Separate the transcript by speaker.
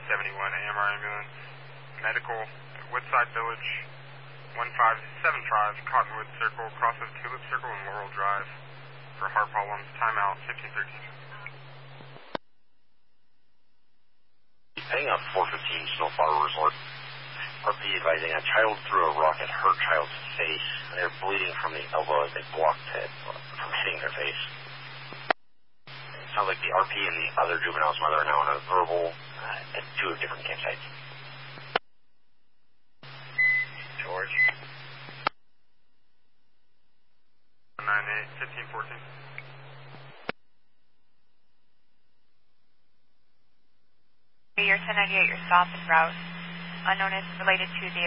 Speaker 1: 71 AMR ambulance. Medical, Woodside Village, 1575 Cottonwood Circle, cross of Tulip Circle and Laurel Drive for heart problems. Timeout 1513.
Speaker 2: Heading up 415 Snowflower Resort. RP advising a child threw a rock at her child's face. They're bleeding from the elbow as they blocked it from hitting their face. It sounds like the RP and the other juvenile's mother are now on a verbal at two different campsites. George.
Speaker 1: 98 1514.
Speaker 3: Your 1098, your stop and route. Unknown is related to the